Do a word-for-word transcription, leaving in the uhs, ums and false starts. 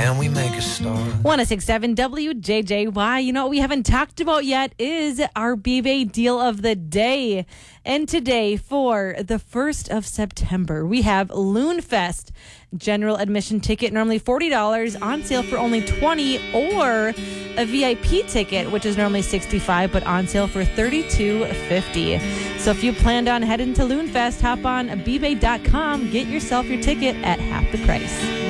Can we make a start? one oh six point seven W J J Y. You know what we haven't talked about yet is our B-Bay deal of the day. And today, for the first of September, we have Loonfest general admission ticket, normally forty dollars, on sale for only twenty dollars, or a V I P ticket, which is normally sixty-five dollars, but on sale for thirty-two fifty. So if you planned on heading to Loonfest, hop on B Bay dot com, get yourself your ticket at half the price.